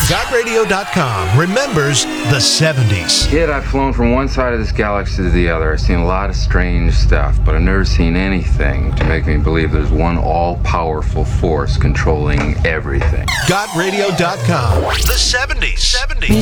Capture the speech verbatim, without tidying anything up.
God radio dot com remembers the seventies. Kid, I've flown from one side of this galaxy to the other. I've seen a lot of strange stuff, but I've never seen anything to make me believe there's one all-powerful force controlling everything. God radio dot com. The seventies. seventies.